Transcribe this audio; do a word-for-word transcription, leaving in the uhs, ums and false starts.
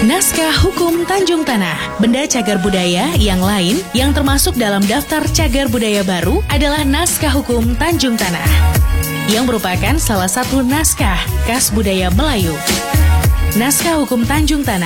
Naskah Hukum Tanjung Tanah. Benda cagar budaya yang lain yang termasuk dalam daftar cagar budaya baru adalah Naskah Hukum Tanjung Tanah, yang merupakan salah satu naskah khas budaya Melayu. Naskah Hukum Tanjung Tanah